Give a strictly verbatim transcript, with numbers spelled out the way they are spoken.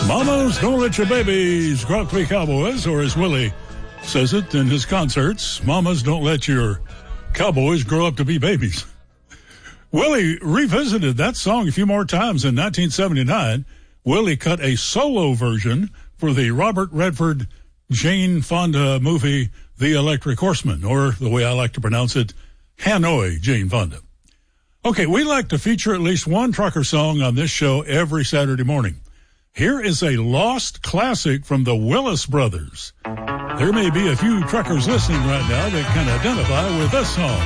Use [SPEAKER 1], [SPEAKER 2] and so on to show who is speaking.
[SPEAKER 1] Mamas, don't let your babies grow up to be cowboys, or as Willie says it in his concerts, mamas, don't let your cowboys grow up to be babies. Willie revisited that song a few more times in nineteen seventy-nine. Willie cut a solo version for the Robert Redford Jane Fonda movie, The Electric Horseman, or the way I like to pronounce it, Hanoi Jane Fonda. Okay, we like to feature at least one trucker song on this show every Saturday morning. Here is a lost classic from the Willis Brothers. There may be a few truckers listening right now that can identify with this song.